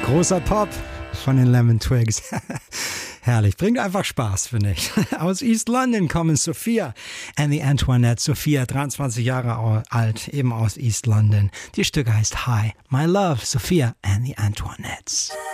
Großer Pop von den Lemon Twigs. Herrlich, bringt einfach Spaß, finde ich. Aus East London kommen Sophia and the Antoinette. Sophia, 23 Jahre alt, eben aus East London. Die Stücke heißt Hi, My Love, Sophia and the Antoinettes.